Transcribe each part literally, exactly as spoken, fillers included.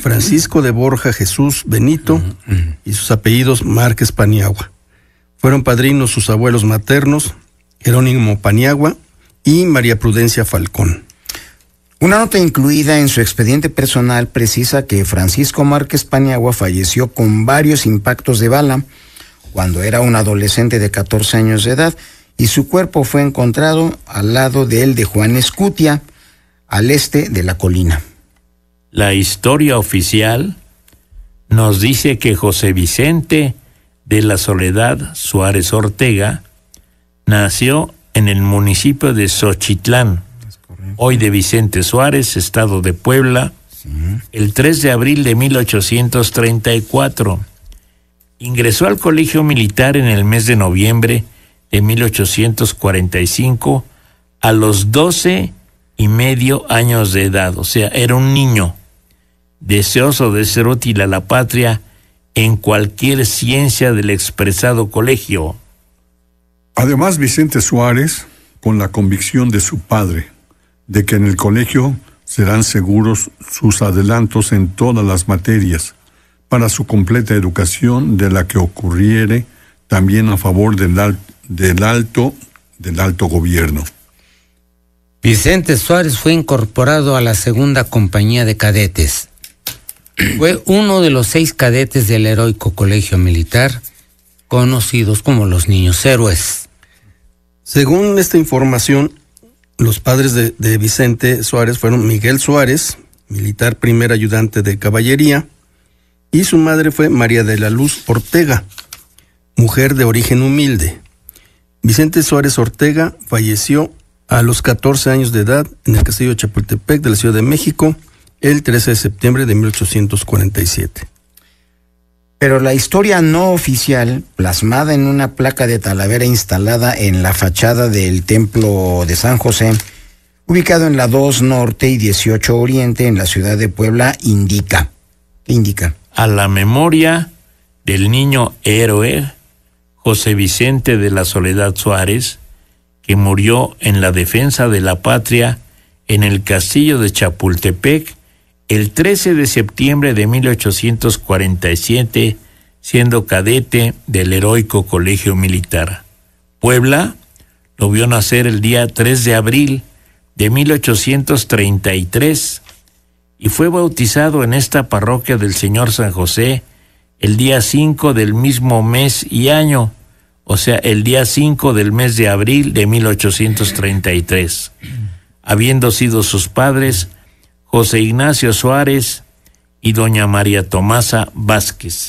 Francisco de Borja Jesús Benito uh-huh. y sus apellidos Márquez Paniagua. Fueron padrinos sus abuelos maternos, Jerónimo Paniagua y María Prudencia Falcón. Una nota incluida en su expediente personal precisa que Francisco Márquez Paniagua falleció con varios impactos de bala cuando era un adolescente de catorce años de edad, y su cuerpo fue encontrado al lado del de Juan Escutia, al este de la colina. La historia oficial nos dice que José Vicente de la Soledad Suárez Ortega nació en el municipio de Xochitlán, hoy de Vicente Suárez, estado de Puebla, sí. el tres de abril de mil ochocientos treinta y cuatro. Ingresó al colegio militar en el mes de noviembre de mil ochocientos cuarenta y cinco a los doce y medio años de edad, o sea, era un niño deseoso de ser útil a la patria en cualquier ciencia del expresado colegio. Además, Vicente Suárez, con la convicción de su padre, de que en el colegio serán seguros sus adelantos en todas las materias, para su completa educación de la que ocurriere también a favor del, al, del alto del alto gobierno. Vicente Suárez fue incorporado a la segunda compañía de cadetes. Fue uno de los seis cadetes del heroico colegio militar, conocidos como los Niños Héroes. Según esta información, los padres de, de Vicente Suárez fueron Miguel Suárez, militar primer ayudante de caballería, y su madre fue María de la Luz Ortega, mujer de origen humilde. Vicente Suárez Ortega falleció a los catorce años de edad en el castillo de Chapultepec de la Ciudad de México el trece de septiembre de mil ochocientos cuarenta y siete. Pero la historia no oficial, plasmada en una placa de Talavera instalada en la fachada del Templo de San José, ubicado en la dos Norte y dieciocho Oriente en la ciudad de Puebla, indica. ¿Qué indica? A la memoria del niño héroe José Vicente de la Soledad Suárez, que murió en la defensa de la patria en el castillo de Chapultepec el trece de septiembre de mil ochocientos cuarenta y siete, siendo cadete del heroico colegio militar. Puebla lo vio nacer el día tres de abril de mil ochocientos treinta y tres y fue bautizado en esta parroquia del Señor San José el día cinco del mismo mes y año, o sea, el día cinco del mes de abril de mil ochocientos treinta y tres, habiendo sido sus padres José Ignacio Suárez y doña María Tomasa Vázquez.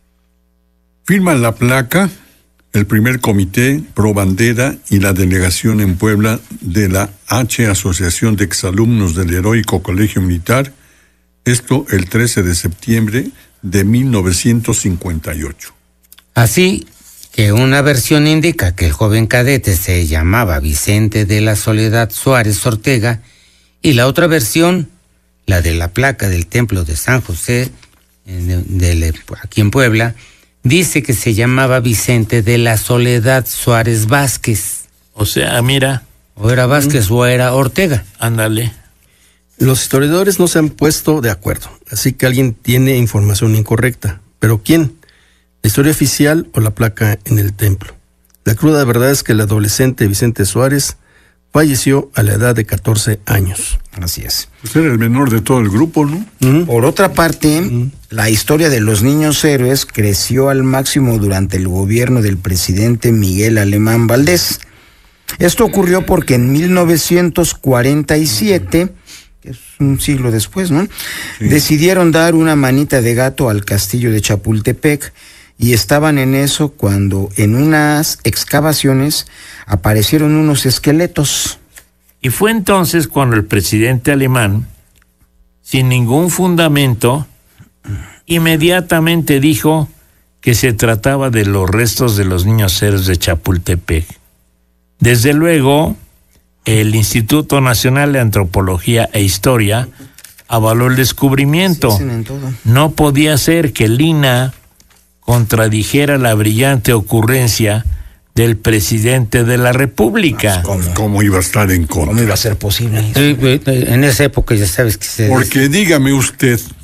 Firman la placa el primer comité pro bandera y la delegación en Puebla de la H. Asociación de Exalumnos del Heroico Colegio Militar, esto el trece de septiembre de mil novecientos cincuenta y ocho. Así que una versión indica que el joven cadete se llamaba Vicente de la Soledad Suárez Ortega, y la otra versión, la de la placa del Templo de San José, de, de, de, aquí en Puebla, dice que se llamaba Vicente de la Soledad Suárez Vázquez. O sea, mira. O era Vázquez mm. o era Ortega. Ándale. Los historiadores no se han puesto de acuerdo, así que alguien tiene información incorrecta. ¿Pero quién? ¿La historia oficial o la placa en el templo? La cruda verdad es que el adolescente Vicente Suárez falleció a la edad de catorce años. Así es. Pues era el menor de todo el grupo, ¿no? Uh-huh. Por otra parte, uh-huh. la historia de los niños héroes creció al máximo durante el gobierno del presidente Miguel Alemán Valdés. Esto ocurrió porque en mil novecientos cuarenta y siete, que es un siglo después, ¿no? Sí. Decidieron dar una manita de gato al castillo de Chapultepec, y estaban en eso cuando en unas excavaciones aparecieron unos esqueletos. Y fue entonces cuando el presidente alemán, sin ningún fundamento, inmediatamente dijo que se trataba de los restos de los niños héroes de Chapultepec. Desde luego, el Instituto Nacional de Antropología e Historia avaló el descubrimiento. Sí, en todo. No podía ser que el I N A contradijera la brillante ocurrencia del presidente de la República. ¿Cómo, ¿Cómo iba a estar en contra? ¿Cómo iba a ser posible? Sí, en esa época ya sabes que se... Porque dígame usted,